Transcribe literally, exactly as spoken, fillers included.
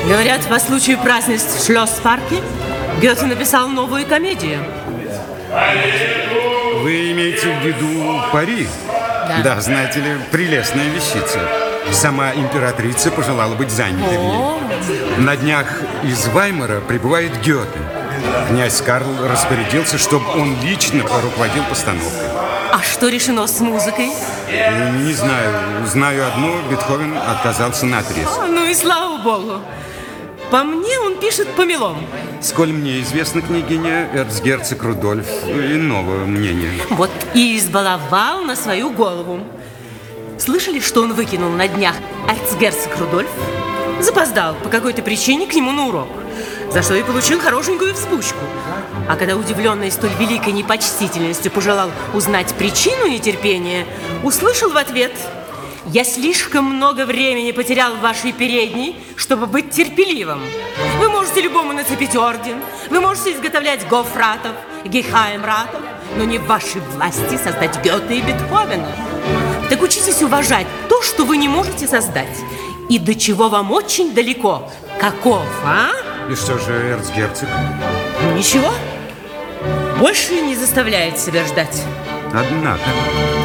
Говорят, по случаю празднеств в Шлёсс-парке Гёте написал новую комедию. Вы имеете в виду Пари? Да. Да, знаете ли, прелестная вещица. Сама императрица пожелала быть занятой в ней. На днях из Ваймара прибывает Гёте. Князь Карл распорядился, чтобы он лично руководил постановкой. А что решено с музыкой? Не знаю. Знаю одно, Бетховен отказался наотрез. О, ну и слава богу. По мне он пишет помелом. Сколь мне известно, княгиня, эрцгерцог Рудольф иного мнения. Вот и избаловал на свою голову. Слышали, что он выкинул на днях эрцгерцог Рудольф? Запоздал по какой-то причине к нему на урок, за что и получил хорошенькую взбучку. А когда удивленный столь великой непочтительностью пожелал узнать причину нетерпения, услышал в ответ: «Я слишком много времени потерял в вашей передней, чтобы быть терпеливым. Вы можете любому нацепить орден, вы можете изготовлять гофратов, гейхаймратов, но не в вашей власти создать Гёте и Бетховена. Так учитесь уважать то, что вы не можете создать, и до чего вам очень далеко. Каков, а?» И что же эрцгерцог? Ничего. Больше не заставляет себя ждать. Однако...